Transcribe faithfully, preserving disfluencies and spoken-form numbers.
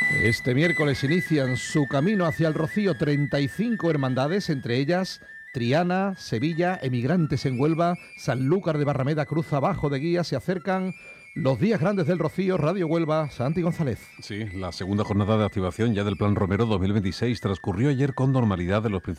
Este miércoles inician su camino hacia el Rocío treinta y cinco hermandades, entre ellas Triana, Sevilla, Emigrantes en Huelva, Sanlúcar de Barrameda, Cruz Abajo de Guía. Se acercan los días grandes del Rocío. Radio Huelva, Santi González. Sí, la segunda jornada de activación ya del Plan Romero dos mil veintiséis transcurrió ayer con normalidad en los principales